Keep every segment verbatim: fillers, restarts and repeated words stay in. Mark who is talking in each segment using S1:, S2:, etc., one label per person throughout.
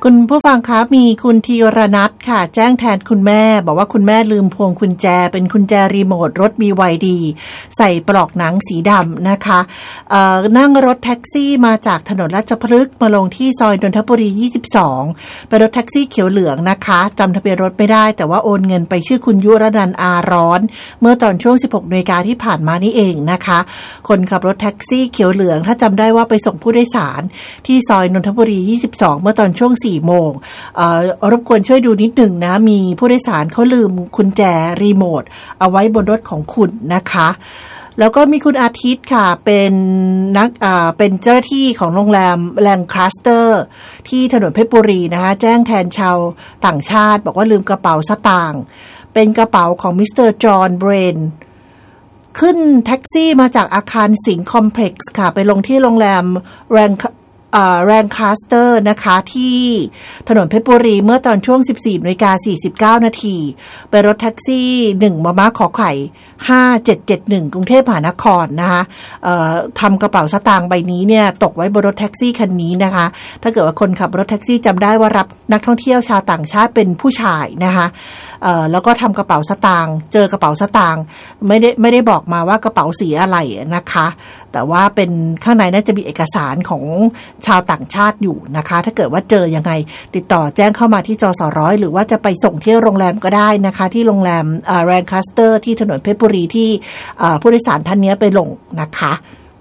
S1: คุณผู้ฟังคะมีคุณธีรนัทค่ะแจ้งแทนคุณแม่บอกว่าคุณแม่ลืมพวงกุญแจเป็นกุญแจรีโมทรถ บี วาย ดี ใส่ปลอกหนังสีดำนะคะเอ่อนั่งรถแท็กซี่มาจากถนนราชพฤกษ์มาลงที่ซอยนนทบุรียี่สิบสองเป็นรถแท็กซี่เขียวเหลืองนะคะจำทะเบียนรถไม่ได้แต่ว่าโอนเงินไปชื่อคุณยุรนันท์อาร้อนเมื่อตอนช่วง สิบหกนาฬิกาที่ผ่านมานี่เองนะคะคนขับรถแท็กซี่เขียวเหลืองถ้าจำได้ว่าไปส่งผู้โดยสารที่ซอยนนทบุรียี่สิบสองเมื่อตอนช่วงสี่โมงเอ่อรบกวนช่วยดูนิดหนึ่งนะมีผู้โดยสารเขาลืมกุญแจรีโมทเอาไว้บนรถของคุณนะคะแล้วก็มีคุณอาทิตย์ค่ะเป็นนักอ่าเป็นเจ้าหน้าที่ของโรงแรมแลงคลัสเตอร์ที่ถนนเพชรบุรีนะคะแจ้งแทนชาวต่างชาติบอกว่าลืมกระเป๋าสตางค์เป็นกระเป๋าของมิสเตอร์จอห์นเบรนขึ้นแท็กซี่มาจากอาคารสิงห์คอมเพล็กซ์ค่ะไปลงที่โรงแรมแรงแรงคาสเตอร์นะคะที่ถนนเพชรบุรีเมื่อตอนช่วง สิบสี่นาฬิกาสี่สิบเก้านาทีไปรถแท็กซี่หนึ่งมมขอไข่ห้าเจ็ดเจ็ดหนึ่งกรุงเทพมหานครนะคะเอ่อทำกระเป๋าสตางค์ใบนี้เนี่ยตกไว้บนรถแท็กซี่คันนี้นะคะถ้าเกิดว่าคนขับรถแท็กซี่จำได้ว่ารับนักท่องเที่ยวชาวต่างชาติเป็นผู้ชายนะคะเอ่อแล้วก็ทำกระเป๋าสตางค์เจอกระเป๋าสตางค์ไม่ได้ไม่ได้บอกมาว่ากระเป๋าสีอะไรนะคะแต่ว่าเป็นข้างในน่าจะมีเอกสารของชาวต่างชาติอยู่นะคะถ้าเกิดว่าเจอยังไงติดต่อแจ้งเข้ามาที่จสร้อยหรือว่าจะไปส่งที่โรงแรมก็ได้นะคะที่โรงแรมแรงคาสเตอร์ที่ถนนเพชรบุรีที่ผู้โดยสารท่านนี้ไปลงนะคะ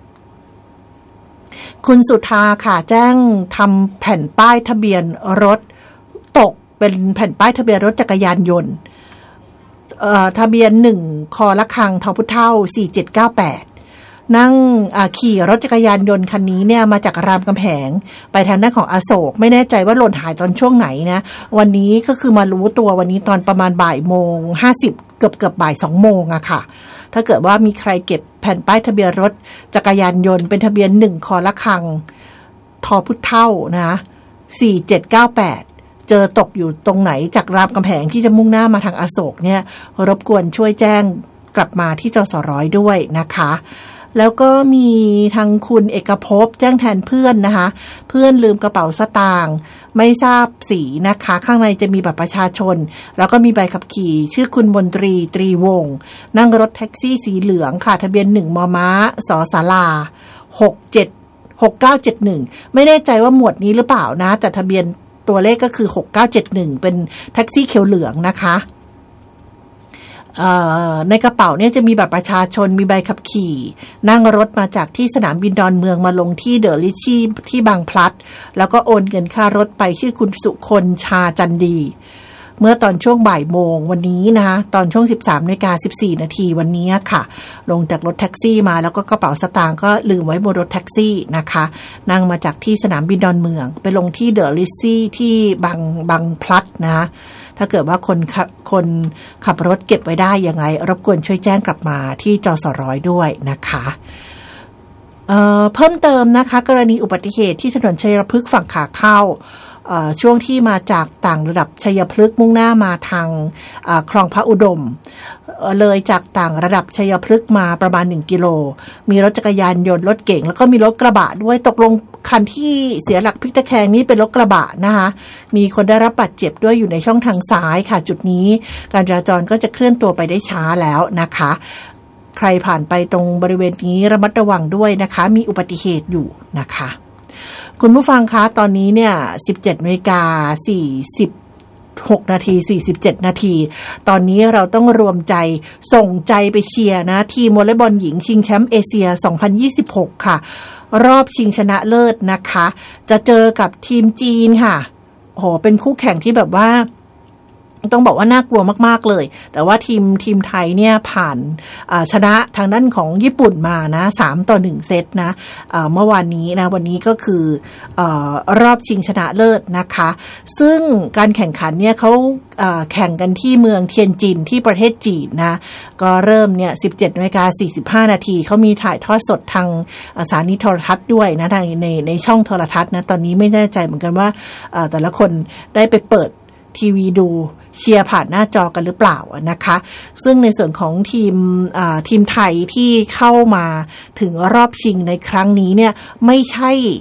S1: คุณสุธาค่ะแจ้งทำแผ่นป้ายทะเบียนรถตกเป็นแผ่นป้ายทะเบียนรถจักรยานยนต์ทะเบียนหนึ่งคอละคังทพุเท่าสี่เจ็ดเก้าแปดนั่งขี่รถจักรยานยนต์คันนี้เนี่ยมาจากรามคำแหงไปทางด้านของอโศกไม่แน่ใจว่าหล่นหายตอนช่วงไหนนะวันนี้ก็คือมารู้ตัววันนี้ตอนประมาณบ่ายโมงห้าสิบเกือบเกือบบ่ายสองโมงอะค่ะถ้าเกิดว่ามีใครเก็บแผ่นป้ายทะเบียนรถจักรยานยนต์เป็นทะเบียนหนึ่งคอละคังทอพุเท่านะสี่เจ็ดเก้าแปดเจอตกอยู่ตรงไหนจากรามคำแหงที่จะมุ่งหน้ามาทางอโศกเนี่ยรบกวนช่วยแจ้งกลับมาที่จสร้อยด้วยนะคะแล้วก็มีทางคุณเอกภพแจ้งแทนเพื่อนนะคะเพื่อนลืมกระเป๋าสตางค์ไม่ทราบสีนะคะข้างในจะมีบัตรประชาชนแล้วก็มีใบขับขี่ชื่อคุณมนตรีตรีวงศ์นั่งรถแท็กซี่สีเหลืองค่ะทะเบียนหนึ่งมม้าสศาลาหกเจ็ด หกเก้าเจ็ดหนึ่งไม่แน่ใจว่าหมวดนี้หรือเปล่านะแต่ทะเบียนตัวเลขก็คือหกเก้าเจ็ดหนึ่งเป็นแท็กซี่เขียวเหลืองนะคะในกระเป๋าเนี่ยจะมีบัตรประชาชนมีใบขับขี่นั่งรถมาจากที่สนามบินดอนเมืองมาลงที่เดอะลิชชี่ที่บางพลัดแล้วก็โอนเงินค่ารถไปชื่อคุณสุคนชาจันดีเมื่อตอนช่วงบ่ายโมงวันนี้นะคะตอนช่วง สิบสามนาฬิกาสิบสี่นาทีวันนี้ค่ะลงจากรถแท็กซี่มาแล้วก็กระเป๋าสตางค์ก็ลืมไว้บนรถแท็กซี่นะคะนั่งมาจากที่สนามบินดอนเมืองไปลงที่เดอะลิชชี่ที่บางบางพลัดนะคะถ้าเกิดว่าคนขับคนขับรถเก็บไว้ได้ยังไงรบกวนช่วยแจ้งกลับมาที่จสร้อยด้วยนะคะเอ่อเพิ่มเติมนะคะกรณีอุบัติเหตุที่ถนนชัยพฤกษ์ฝั่งขาเข้าช่วงที่มาจากต่างระดับชัยพฤกษ์มุ่งหน้ามาทางคลองพระอุดมเลยจากต่างระดับชัยพฤกษ์มาประมาณหนึ่งกิโลมีรถจักรยานยนต์รถเก๋งแล้วก็มีรถกระบะด้วยตกลงคันที่เสียหลักพลิกตะแคงนี้เป็นรถกระบะนะคะมีคนได้รับบาดเจ็บด้วยอยู่ในช่องทางซ้ายค่ะจุดนี้การจราจรก็จะเคลื่อนตัวไปได้ช้าแล้วนะคะใครผ่านไปตรงบริเวณนี้ระมัดระวังด้วยนะคะมีอุบัติเหตุอยู่นะคะคุณผู้ฟังคะตอนนี้เนี่ย สิบเจ็ดนาฬิกาสี่สิบหกนาทีสี่สิบเจ็ดนาทีตอนนี้เราต้องรวมใจส่งใจไปเชียร์นะทีมวอลเลย์บอลหญิงชิงแชมป์เอเชียสองพันยี่สิบหกค่ะรอบชิงชนะเลิศนะคะจะเจอกับทีมจีนค่ะโอ้โหเป็นคู่แข่งที่แบบว่าต้องบอกว่าน่ากลัวมากๆเลยแต่ว่าทีมทีมไทยเนี่ยผ่านชนะทางด้านของญี่ปุ่นมานะสามต่อหนึ่งเซตนะเมื่อวานนี้นะวันนี้ก็คือรอบชิงชนะเลิศนะคะซึ่งการแข่งขันเนี่ยเขาแข่งกันที่เมืองเทียนจินที่ประเทศจีนนะก็เริ่มเนี่ย สิบเจ็ดนาฬิกาสี่สิบห้านาทีเขามีถ่ายทอดสดทางสถานีโทรทัศน์ด้วยนะในในในช่องโทรทัศน์นะตอนนี้ไม่แน่ใจเหมือนกันว่าแต่ละคนได้ไปเปิดทีวีดูเชียร์ผ่านหน้าจอกันหรือเปล่านะคะซึ่งในส่วนของทีมทีมไทยที่เข้ามาถึงรอบชิงในครั้งนี้เนี่ยไม่ใช่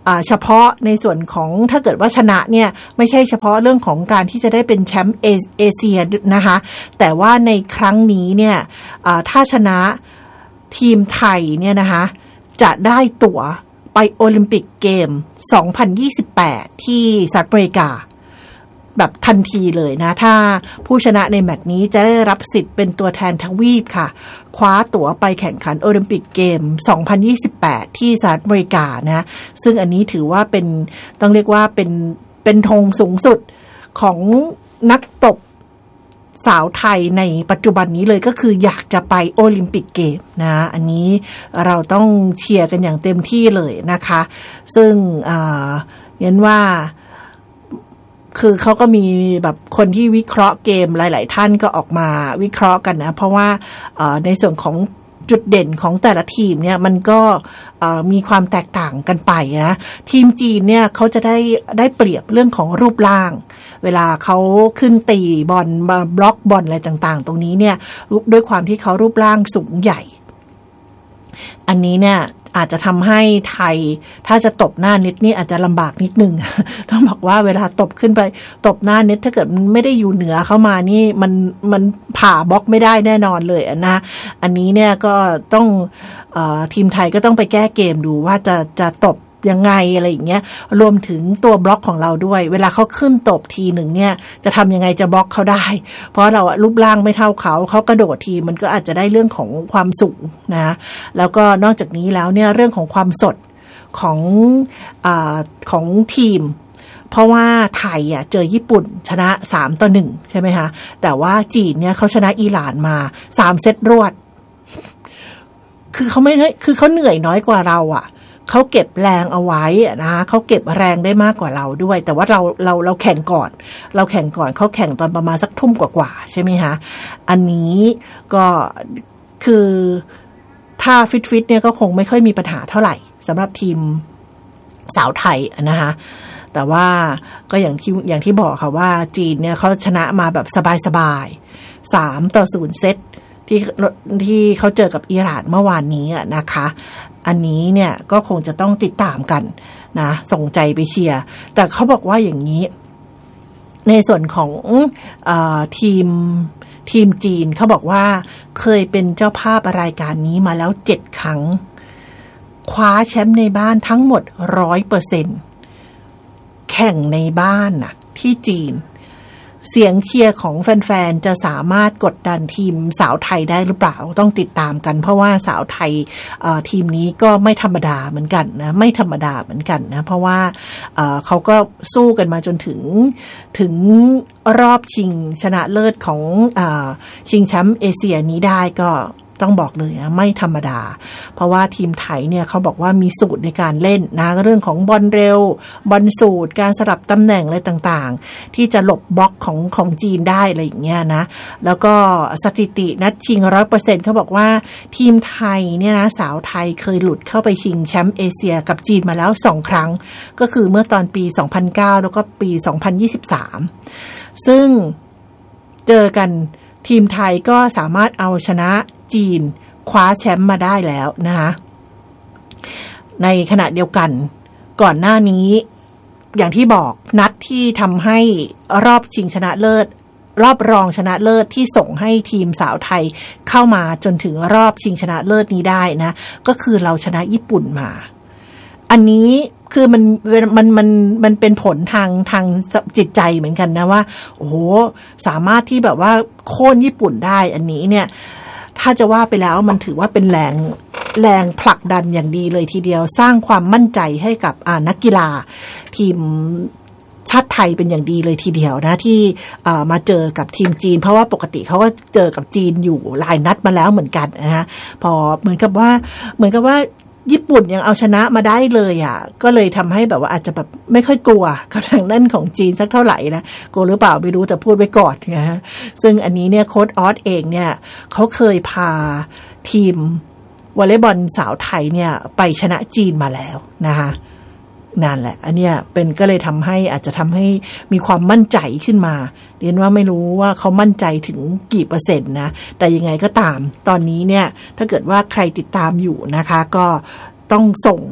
S1: เฉพาะในส่วนของถ้าเกิดว่าชนะเนี่ยไม่ใช่เฉพาะเรื่องของการที่จะได้เป็นแชมป์เอเชียนะคะแต่ว่าในครั้งนี้เนี่ยถ้าชนะทีมไทยเนี่ยนะคะจะได้ตั๋วไปโอลิมปิกเกมสองพันยี่สิบแปดที่สหรัฐอเมริกาแบบทันทีเลยนะถ้าผู้ชนะในแมตช์นี้จะได้รับสิทธิ์เป็นตัวแทนทวีปค่ะคว้าตั๋วไปแข่งขันโอลิมปิกเกมสองพันยี่สิบแปดที่สหรัฐอเมริกานะซึ่งอันนี้ถือว่าเป็นต้องเรียกว่าเป็นเป็นธงสูงสุดของนักตบสาวไทยในปัจจุบันนี้เลยก็คืออยากจะไปโอลิมปิกเกมนะอันนี้เราต้องเชียร์กันอย่างเต็มที่เลยนะคะซึ่งเห็นว่าคือเขาก็มีแบบคนที่วิเคราะห์เกมหลายๆท่านก็ออกมาวิเคราะห์กันนะเพราะว่าในส่วนของจุดเด่นของแต่ละทีมเนี่ยมันก็มีความแตกต่างกันไปนะทีมจีนเนี่ยเขาจะได้ได้เปรียบเรื่องของรูปร่างเวลาเขาขึ้นตีบอลมาบล็อกบอลอะไรต่างๆตรงนี้เนี่ยด้วยความที่เขารูปร่างสูงใหญ่อันนี้เนี่ยอาจจะทำให้ไทยถ้าจะตบหน้าเน็ตนี่อาจจะลำบากนิดนึง ต้องบอกว่าเวลาตบขึ้นไปตบหน้าเน็ตถ้าเกิดมันไม่ได้อยู่เหนือเข้ามานี่มันมันผ่าบล็อกไม่ได้แน่นอนเลยนะอันนี้เนี่ยก็ต้องเอ่อทีมไทยก็ต้องไปแก้เกมดูว่าจะจะตบยังไงอะไรอย่างเงี้ยรวมถึงตัวบล็อกของเราด้วยเวลาเขาขึ้นตบทีหนึ่งเนี่ยจะทำยังไงจะบล็อกเขาได้เพราะเรารูปร่างไม่เท่าเขาเขากระโดดทีมันก็อาจจะได้เรื่องของความสูงนะแล้วก็นอกจากนี้แล้วเนี่ยเรื่องของความสดของอ่าของทีมเพราะว่าไทยอ่ะเจอญี่ปุ่นชนะสามต่อหนึ่งใช่ไหมคะแต่ว่าจีนเนี่ยเขาชนะอิหร่านมาสามเซตรวดคือเขาไม่คือเขาเหนื่อยน้อยกว่าเราอ่ะเขาเก็บแรงเอาไว้นะเขาเก็บแรงได้มากกว่าเราด้วยแต่ว่าเราเราเราแข่งก่อนเราแข่งก่อนเขาแข่งตอนประมาณสักทุ่มกว่าๆใช่ไหมคะอันนี้ก็คือถ้าฟิตๆเนี่ยก็คงไม่ค่อยมีปัญหาเท่าไหร่สำหรับทีมสาวไทยนะคะแต่ว่าก็อย่างที่อย่างที่บอกค่ะว่าจีนเนี่ยเขาชนะมาแบบสบายๆสามต่อศูนย์เซตที่ที่เขาเจอกับอิหร่านเมื่อวานนี้นะคะอันนี้เนี่ยก็คงจะต้องติดตามกันนะส่งใจไปเชียร์แต่เขาบอกว่าอย่างนี้ในส่วนของเอ่อทีมทีมจีนเขาบอกว่าเคยเป็นเจ้าภาพรายการนี้มาแล้วเจ็ดครั้งคว้าแชมป์ในบ้านทั้งหมด ร้อยเปอร์เซ็นต์ แข่งในบ้านน่ะที่จีนเสียงเชียร์ของแฟนๆจะสามารถกดดันทีมสาวไทยได้หรือเปล่าต้องติดตามกันเพราะว่าสาวไทยทีมนี้ก็ไม่ธรรมดาเหมือนกันนะไม่ธรรมดาเหมือนกันนะเพราะว่าเขาก็สู้กันมาจนถึงถึงรอบชิงชนะเลิศของชิงแชมป์เอเชียนี้ได้ก็ต้องบอกเลยนะไม่ธรรมดาเพราะว่าทีมไทยเนี่ยเขาบอกว่ามีสูตรในการเล่นนะเรื่องของบอลเร็วบอลสูตรการสลับตำแหน่งอะไรต่างๆที่จะหลบบล็อกของของจีนได้อะไรอย่างเงี้ยนะแล้วก็สถิตินัดชิง ร้อยเปอร์เซ็นต์ เขาบอกว่าทีมไทยเนี่ยนะสาวไทยเคยหลุดเข้าไปชิงแชมป์เอเชียกับจีนมาแล้วสองครั้งก็คือเมื่อตอนปีสองพันเก้าแล้วก็ปีสองพันยี่สิบสามซึ่งเจอกันทีมไทยก็สามารถเอาชนะจีนคว้าแชมป์มาได้แล้วนะคะในขณะเดียวกันก่อนหน้านี้อย่างที่บอกนัดที่ทำให้รอบชิงชนะเลิศรอบรองชนะเลิศที่ส่งให้ทีมสาวไทยเข้ามาจนถึงรอบชิงชนะเลิศนี้ได้นะก็คือเราชนะญี่ปุ่นมาอันนี้คือมันมันมันมันเป็นผลทางทางจิตใจเหมือนกันนะว่าโอ้โหสามารถที่แบบว่าโค่นญี่ปุ่นได้อันนี้เนี่ยถ้าจะว่าไปแล้วมันถือว่าเป็นแรงแรงผลักดันอย่างดีเลยทีเดียวสร้างความมั่นใจให้กับนักกีฬาทีมชาติไทยเป็นอย่างดีเลยทีเดียวนะที่มาเจอกับทีมจีนเพราะว่าปกติเขาก็เจอกับจีนอยู่หลายนัดมาแล้วเหมือนกันนะพอเหมือนกับว่าเหมือนกับว่าญี่ปุ่นยังเอาชนะมาได้เลยอ่ะก็เลยทำให้แบบว่าอาจจะแบบไม่ค่อยกลัวกับทางด้านของจีนสักเท่าไหร่นะกลัวหรือเปล่าไม่รู้แต่พูดไว้ก่อนนะฮะซึ่งอันนี้เนี่ยโค้ชออสเองเนี่ยเขาเคยพาทีมวอลเลย์บอลสาวไทยเนี่ยไปชนะจีนมาแล้วนะคะนั่นแหละอันเนี้ยเป็นก็เลยทำให้อาจจะทำให้มีความมั่นใจขึ้นมาเรียนว่าไม่รู้ว่าเขามั่นใจถึงกี่เปอร์เซ็นต์นะแต่ยังไงก็ตามตอนนี้เนี่ยถ้าเกิดว่าใครติดตามอยู่นะคะก็ต้องส่ง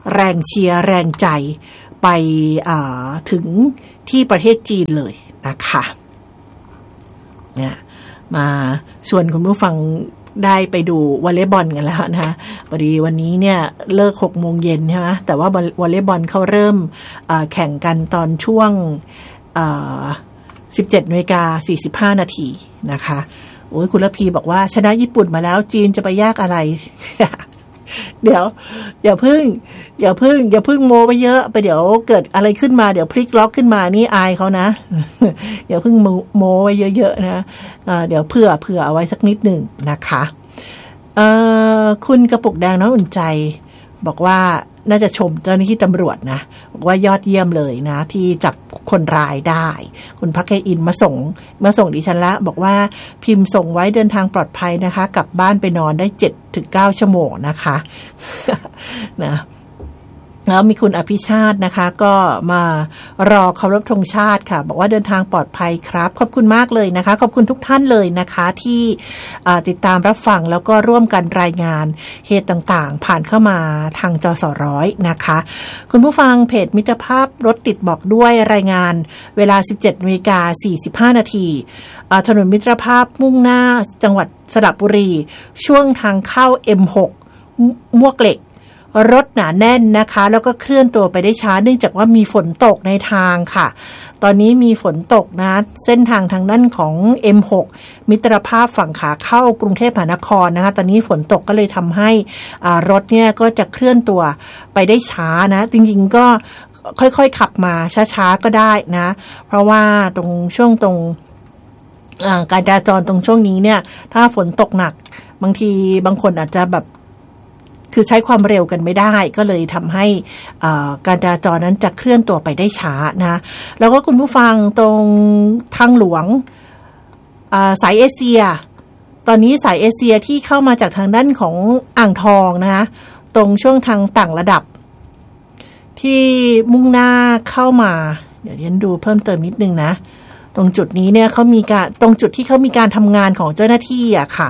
S1: แรงเชียร์แรงใจไปถึงที่ประเทศจีนเลยนะคะเนี่ยมาชวนคุณผู้ฟังได้ไปดูวอลเลย์บอลกันแล้วนะคะพอดีวันนี้เนี่ยเลิกหกโมงเย็นใช่ไหมแต่ว่าวอลเลย์บอลเขาเริ่มแข่งกันตอนช่วงสิบเจ็ดนาฬิกาสี่สิบห้านาทีนะคะโอ้ยคุณระพีบอกว่าชนะญี่ปุ่นมาแล้วจีนจะไปยากอะไร เดี๋ยวอย่าพึ่งอย่าพึ่งอย่าพึ่งโมไปเยอะไปเดี๋ยวเกิดอะไรขึ้นมาเดี๋ยวพลิกล็อกขึ้นมานี่อายเขานะ อย่าพึ่งโมไว้เยอะๆนะเดี๋ยวเผื่อเผื่อเอาไว้สักนิดหนึ่งนะคะคุณกระปุกแดงน้องอุ่นใจบอกว่าน่าจะชมเจ้าหน้าที่ตำรวจนะบอกว่ายอดเยี่ยมเลยนะที่จับคนร้ายได้คุณพักเคอินมาส่งมาส่งดิฉันละบอกว่าพิมพ์ส่งไว้เดินทางปลอดภัยนะคะกลับบ้านไปนอนได้ เจ็ดถึงเก้า ชั่วโมงนะคะ นะแล้วมีคุณอภิชาตินะคะก็มารอเคารพธงชาติค่ะบอกว่าเดินทางปลอดภัยครับขอบคุณมากเลยนะคะขอบคุณทุกท่านเลยนะคะที่ติดตามรับฟังแล้วก็ร่วมกันรายงานเหตุต่างๆผ่านเข้ามาทางจสร้อยนะคะคุณผู้ฟังเพจมิตรภาพรถติดบอกด้วยรายงานเวลา สิบเจ็ดนาฬิกาสี่สิบห้านาทีถนนมิตรภาพมุ่งหน้าจังหวัดสระบุรีช่วงทางเข้า เอ็ม หก มวกเหล็กรถหนาแน่นนะคะแล้วก็เคลื่อนตัวไปได้ช้าเนื่องจากว่ามีฝนตกในทางค่ะตอนนี้มีฝนตกนะเส้นทางทางด้านของ เอ็ม หก มิตรภาพฝั่งขาเข้ากรุงเทพมหานครนะคะตอนนี้ฝนตกก็เลยทำให้รถเนี่ยก็จะเคลื่อนตัวไปได้ช้านะจริงๆก็ค่อยๆขับมาช้าๆก็ได้นะเพราะว่าตรงช่วงตรงการจราจรตรงช่วงนี้เนี่ยถ้าฝนตกหนักบางทีบางคนอาจจะแบบคือใช้ความเร็วกันไม่ได้ก็เลยทำให้การจราจรนั้นจะเคลื่อนตัวไปได้ช้านะแล้วก็คุณผู้ฟังตรงทางหลวงสายเอเชียตอนนี้สายเอเชียที่เข้ามาจากทางด้านของอ่างทองนะคะตรงช่วงทางต่างระดับที่มุ่งหน้าเข้ามาเดี๋ยวเรียนดูเพิ่มเติมนิดนึงนะตรงจุดนี้เนี่ยเขามีการตรงจุดที่เขามีการทำงานของเจ้าหน้าที่อะค่ะ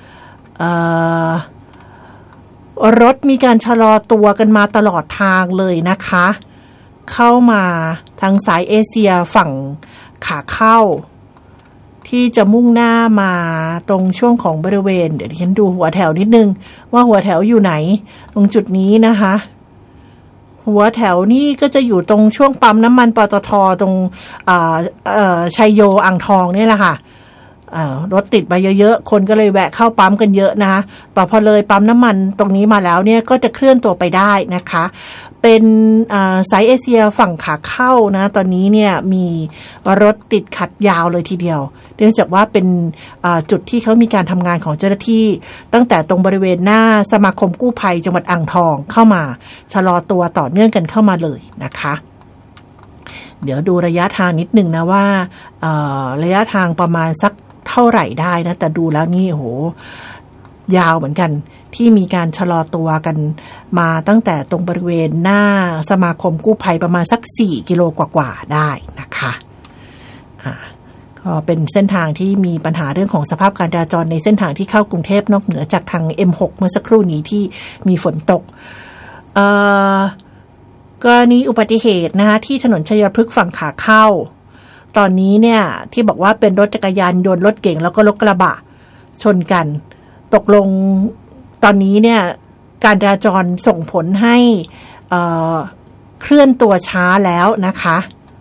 S1: รถมีการชะลอตัวกันมาตลอดทางเลยนะคะเข้ามาทางสายเอเชียฝั่งขาเข้าที่จะมุ่งหน้ามาตรงช่วงของบริเวณเดี๋ยวฉันดูหัวแถวนิดนึงว่าหัวแถวอยู่ไหนตรงจุดนี้นะคะหัวแถวนี่ก็จะอยู่ตรงช่วงปั๊มน้ำมันปตท.ตรงชัยโยอ่างทองนี่แหละค่ะรถติดมาเยอะๆคนก็เลยแวะเข้าปั๊มกันเยอะนะคะต่อพอเลยปั๊มน้ำมันตรงนี้มาแล้วเนี่ยก็จะเคลื่อนตัวไปได้นะคะเป็นสายเอเชียฝั่งขาเข้านะตอนนี้เนี่ยมีรถติดขัดยาวเลยทีเดียวเนื่องจากว่าเป็นจุดที่เขามีการทำงานของเจ้าหน้าที่ตั้งแต่ตรงบริเวณหน้าสมาคมกู้ภัยจังหวัดอ่างทองเข้ามาชะลอตัวต่อเนื่องกันเข้ามาเลยนะคะเดี๋ยวดูระยะทางนิดนึงนะว่าระยะทางประมาณสักเท่าไหร่ได้นะแต่ดูแล้วนี่โหยาวเหมือนกันที่มีการชะลอตัวกันมาตั้งแต่ตรงบริเวณหน้าสมาคมกู้ภัยประมาณสักสี่กิโลกว่าๆได้นะคะอ่าก็เป็นเส้นทางที่มีปัญหาเรื่องของสภาพการจราจรในเส้นทางที่เข้ากรุงเทพนอกเหนือจากทาง เอ็ม หก เมื่อสักครู่นี้ที่มีฝนตกเอ่อกรณีอุบัติเหตุนะคะที่ถนนชัยพฤกษ์ฝั่งขาเข้าตอนนี้เนี่ยที่บอกว่าเป็นรถจักรยานยนต์รถเก๋งแล้วก็รถกระบะชนกันตกลงตอนนี้เนี่ยการจราจรส่งผลให้เอ่อเคลื่อนตัวช้าแล้วนะคะ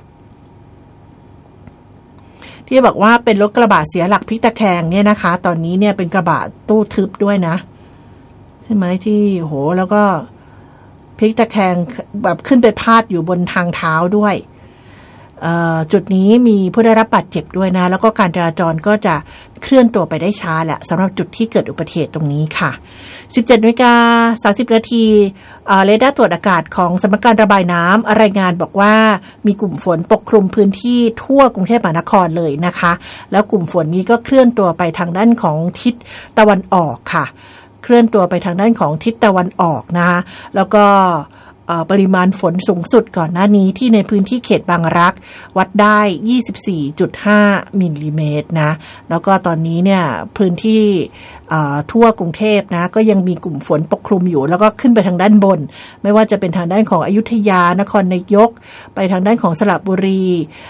S1: ที่บอกว่าเป็นรถกระบะเสียหลักพลิกตะแคงเนี่ยนะคะตอนนี้เนี่ยเป็นกระบะตู้ทึบด้วยนะใช่ไหมที่โหแล้วก็พลิกตะแคงแบบขึ้นไปพาดอยู่บนทางเท้าด้วยจุดนี้มีผู้ได้รับบาดเจ็บด้วยนะแล้วก็การจราจรก็จะเคลื่อนตัวไปได้ช้าแหละสำหรับจุดที่เกิดอุบัติเหตุตรงนี้ค่ะ สิบเจ็ดนาฬิกาสามสิบนาทีเรดาร์ตรวจอากาศของสำนักการระบายน้ำรายงานบอกว่ามีกลุ่มฝนปกคลุมพื้นที่ทั่วกรุงเทพมหานครเลยนะคะแล้วกลุ่มฝนนี้ก็เคลื่อนตัวไปทางด้านของทิศตะวันออกค่ะเคลื่อนตัวไปทางด้านของทิศตะวันออกนะคะแล้วก็ปริมาณฝนสูงสุดก่อนหน้านี้ที่ในพื้นที่เขตบางรักวัดได้ ยี่สิบสี่จุดห้า มิลลิเมตรนะแล้วก็ตอนนี้เนี่ยพื้นที่ทั่วกรุงเทพนะก็ยังมีกลุ่มฝนปกคลุมอยู่แล้วก็ขึ้นไปทางด้านบนไม่ว่าจะเป็นทางด้านของอยุธยานครนายกไปทางด้านของสระบุรี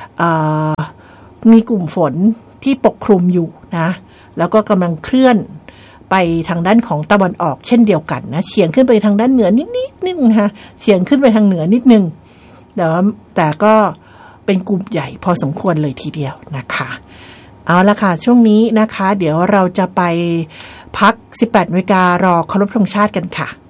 S1: มีกลุ่มฝนที่ปกคลุมอยู่นะแล้วก็กำลังเคลื่อนไปทางด้านของตะวันออกเช่นเดียวกันนะเฉียงขึ้นไปทางด้านเหนือนิดนิดนึงฮะเฉียงขึ้นไปทางเหนือนิดนึงแต่ว่าแต่ก็เป็นกลุ่มใหญ่พอสมควรเลยทีเดียวนะคะเอาละค่ะช่วงนี้นะคะเดี๋ยวเราจะไปพัก สิบแปดนาฬิการอเคารพธงชาติกันค่ะ